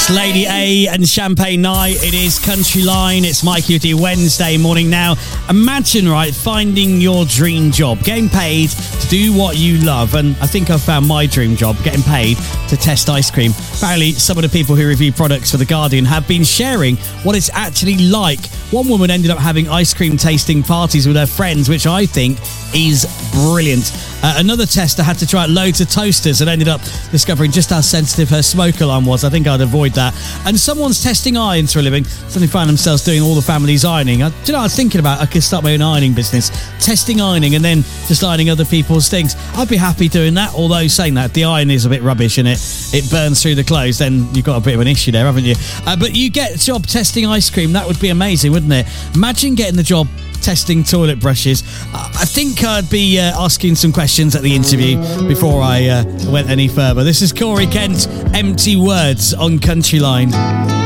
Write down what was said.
It's Lady A and Champagne Night. It is Country Line. It's Mikey with you Wednesday morning. Now, imagine, right, finding your dream job, getting paid to do what you love. And I think I've found my dream job, getting paid to test ice cream. Apparently, some of the people who review products for The Guardian have been sharing what it's actually like. One woman ended up having ice cream tasting parties with her friends, which I think is brilliant. Another tester had to try out loads of toasters and ended up discovering just how sensitive her smoke alarm was. I think I'd avoid that. And someone's testing irons for a living. Suddenly found themselves doing all the family's ironing. Do you know, I was thinking about I could start my own ironing business, testing ironing and then just ironing other people's things. I'd be happy doing that, although saying that, the iron is a bit rubbish and it burns through the clothes, then you've got a bit of an issue there, haven't you? But you get a job testing ice cream, that would be amazing, wouldn't it? Imagine getting the job testing toilet brushes. I think I'd be asking some questions at the interview before I went any further. This is Corey Kent, Empty Words on Country Line.